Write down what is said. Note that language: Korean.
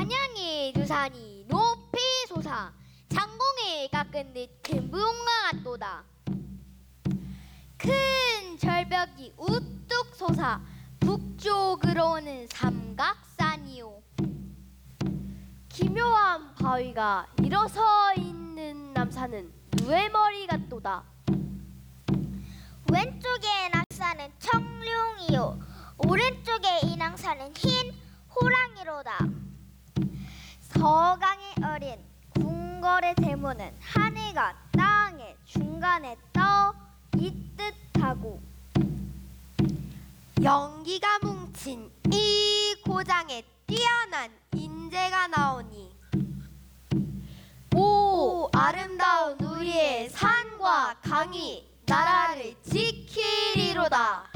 한양의 두산이 높이 솟아 장공에 깎은 듯 금붕어가 같도다. 큰 절벽이 우뚝 솟아 북쪽으로 오는 삼각산이요. 기묘한 바위가 일어서 있는 남산은 누에머리 같도다. 왼쪽에 낙산은 청룡이요 오른쪽에 인왕산은 흰 호랑이로다. 서강에 어린 궁궐의 대문은 하늘과 땅의 중간에 떠 있듯하고 연기가 뭉친 이 고장에 뛰어난 인재가 나오니 오 아름다운 우리의 산과 강이 나라를 지키리로다.